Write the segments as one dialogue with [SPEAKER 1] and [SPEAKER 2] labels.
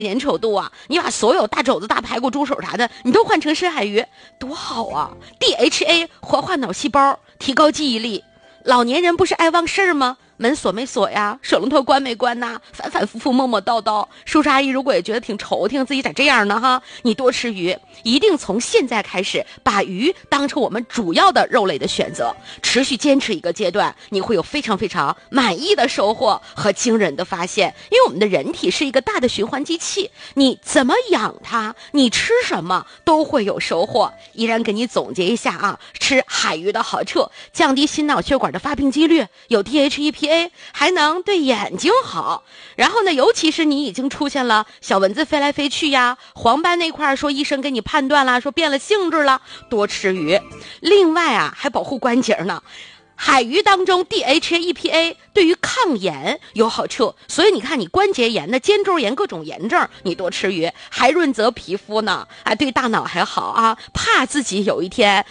[SPEAKER 1] 粘稠度啊，你把所有大肘子、大排骨、猪手啥的，你都换成深海鱼，多好啊 ！DHA 活化脑细胞，提高记忆力。老年人不是爱忘事儿吗？门锁没锁呀？水龙头关没关呐？反反复复磨磨叨叨。叔叔阿姨如果也觉得挺愁，听自己咋这样呢哈？你多吃鱼，一定从现在开始把鱼当成我们主要的肉类的选择，持续坚持一个阶段，你会有非常非常满意的收获和惊人的发现。因为我们的人体是一个大的循环机器，你怎么养它，你吃什么都会有收获。依然给你总结一下啊，吃海鱼的好处：降低心脑血管的发病几率，有 DHEPA，还能对眼睛好。然后呢，尤其是你已经出现了小蚊子飞来飞去呀，黄斑那块说医生给你判断了，说变了性质了，多吃鱼。另外啊，还保护关节呢。海鱼当中 DHA、EPA 对于抗炎有好处，所以你看你关节炎的、肩周炎各种炎症，你多吃鱼还润泽皮肤呢，对大脑还好啊。怕自己有一天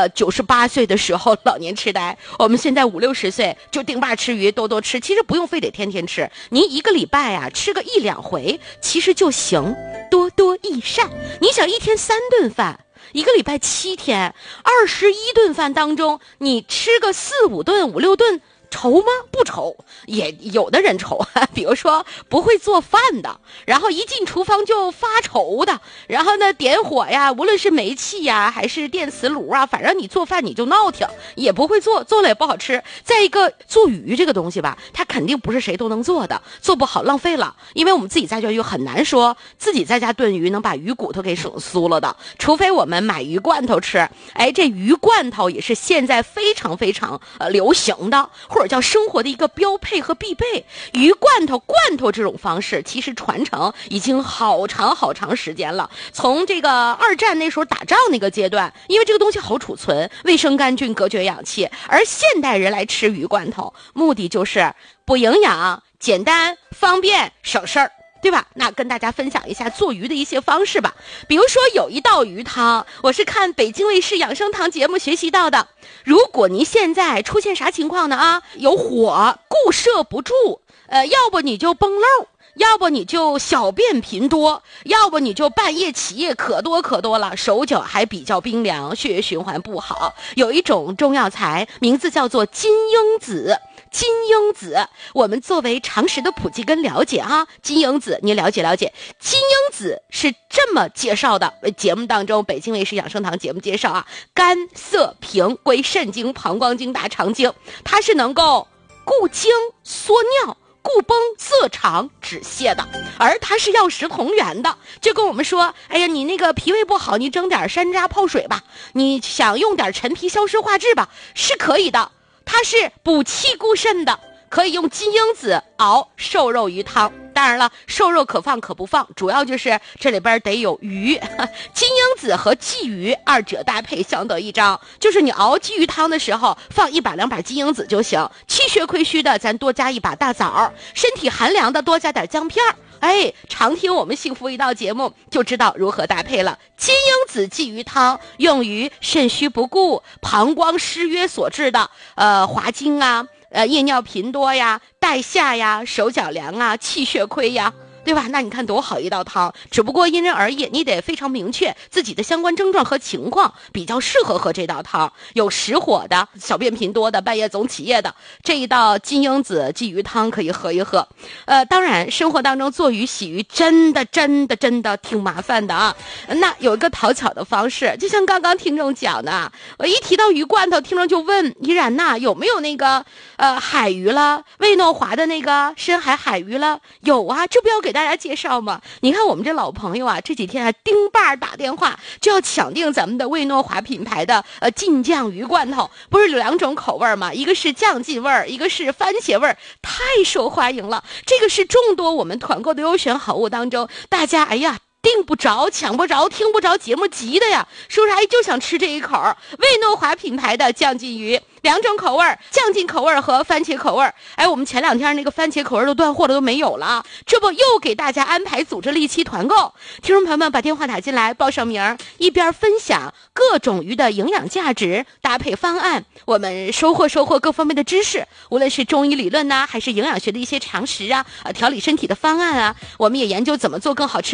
[SPEAKER 1] 98岁的时候老年痴呆，我们现在50、60岁就定把吃鱼，多多吃。其实不用非得天天吃，你1个礼拜啊吃个1、2回其实就行，多多益善。你想一天3顿饭，1个礼拜7天，21顿饭当中，你吃个4、5顿、5、6顿，愁吗？不愁。也有的人愁，比如说不会做饭的，然后一进厨房就发愁的，然后呢点火呀，无论是煤气呀还是电磁炉啊，反正你做饭你就闹挺，也不会做，做了也不好吃。再一个，做鱼这个东西吧，它肯定不是谁都能做的，做不好浪费了。因为我们自己在家就很难说自己在家炖鱼能把鱼骨头给省酥了的，除非我们买鱼罐头吃。这鱼罐头也是现在非常非常流行的，或者叫生活的一个标配和必备。鱼罐头这种方式其实传承已经好长时间了，从这个2战那时候打仗那个阶段，因为这个东西好储存，卫生干净，隔绝氧气。而现代人来吃鱼罐头，目的就是补营养、简单、方便、省事儿，对吧？那跟大家分享一下做鱼的一些方式吧。比如说有一道鱼汤，我是看北京卫视养生堂节目学习到的。如果您现在出现啥情况呢啊？有火固摄不住，要不你就崩漏，要不你就小便频多，要不你就半夜起夜，可多了，手脚还比较冰凉，血液循环不好。有一种中药材，名字叫做金樱子。金樱子，我们作为常识的普及跟了解啊，金樱子你了解。金樱子是这么介绍的，节目当中北京卫视养生堂节目介绍啊，肝涩平，归肾经、膀胱经、大肠经，它是能够固精缩尿、固崩涩肠止泻的，而它是药食同源的。就跟我们说，哎呀，你那个脾胃不好，你蒸点山楂泡水吧，你想用点陈皮消湿化滞吧，是可以的。它是补气固肾的，可以用金樱子熬瘦肉鱼汤。当然了，瘦肉可放可不放，主要就是这里边得有鱼。金樱子和鲫鱼二者搭配相得益彰，就是你熬鲫鱼汤的时候放1把2把金樱子就行，气血亏虚的咱多加1把大枣，身体寒凉的多加点姜片。常听我们幸福一道节目就知道如何搭配了。金樱子鲫鱼汤用于肾虚不固、膀胱湿约所致的滑精啊、夜尿频多呀、带下呀、手脚凉啊、气血亏呀，对吧？那你看多好一道汤，只不过因人而异，你得非常明确自己的相关症状和情况，比较适合喝这道汤。有实火的、小便频多的、半夜总起夜的，这一道金樱子鲫鱼汤可以喝一喝。当然生活当中做鱼洗鱼真的挺麻烦的啊。那有一个讨巧的方式，就像刚刚听众讲的，我一提到鱼罐头，听众就问依然呐，有没有那个海鱼了，魏诺华的那个深海海鱼了？有啊，这不要给大家介绍吗？你看我们这老朋友啊，这几天丁爸打电话就要抢订咱们的魏诺华品牌的劲酱鱼罐头，不是有2种口味吗？一个是酱劲味儿，一个是番茄味儿，太受欢迎了。这个是众多我们团购的优选好物当中，大家订不着、抢不着、听不着节目急的呀，说啥就想吃这一口。魏诺华品牌的酱劲鱼， 2种口味，酱进口味和番茄口味。哎，我们前2天那个番茄口味都断货了，都没有了，这不又给大家安排组织了一期团购。听众朋友们把电话打进来，报上名，一边分享各种鱼的营养价值，搭配方案，我们收获各方面的知识，无论是中医理论呐，还是营养学的一些常识啊，调理身体的方案啊，我们也研究怎么做更好吃